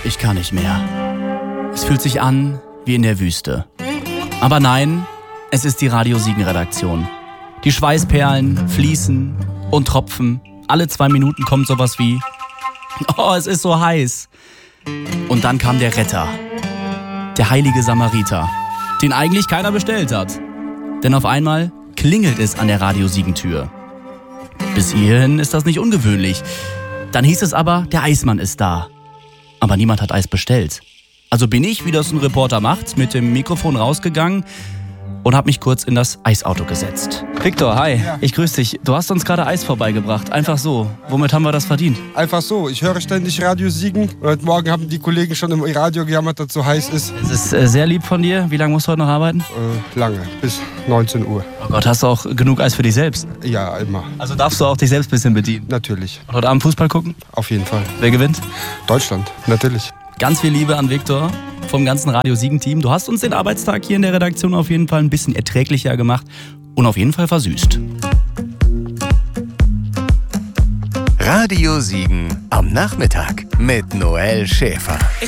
ich kann nicht mehr. Es fühlt sich an wie in der Wüste. Aber nein, es ist die Radio Siegen-Redaktion. Die Schweißperlen fließen und tropfen. Alle 2 Minuten kommt sowas wie: Oh, es ist so heiß. Und dann kam der Retter. Der heilige Samariter, den eigentlich keiner bestellt hat. Denn auf einmal klingelt es an der Radio Siegen-Tür. Bis hierhin ist das nicht ungewöhnlich. Dann hieß es aber, der Eismann ist da. Aber niemand hat Eis bestellt. Also bin ich, wie das ein Reporter macht, mit dem Mikrofon rausgegangen und habe mich kurz in das Eisauto gesetzt. Victor, hi, ja. Ich grüße dich. Du hast uns gerade Eis vorbeigebracht, einfach so. Womit haben wir das verdient? Einfach so, ich höre ständig Radio Siegen. Heute Morgen haben die Kollegen schon im Radio gejammert, dass es so heiß ist. Es ist sehr lieb von dir. Wie lange musst du heute noch arbeiten? Lange, bis 19 Uhr. Oh Gott, hast du auch genug Eis für dich selbst? Ja, immer. Also darfst du auch dich selbst ein bisschen bedienen? Natürlich. Und heute Abend Fußball gucken? Auf jeden Fall. Wer gewinnt? Deutschland, natürlich. Ganz viel Liebe an Victor vom ganzen Radio Siegen-Team. Du hast uns den Arbeitstag hier in der Redaktion auf jeden Fall ein bisschen erträglicher gemacht und auf jeden Fall versüßt. Radio Siegen am Nachmittag mit Noel Schäfer.